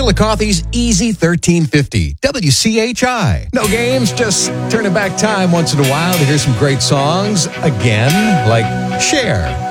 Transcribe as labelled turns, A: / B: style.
A: Chillicothe's Easy 1350, WCHI. No games, just turning back time once in a while to hear some great songs again, like Cher.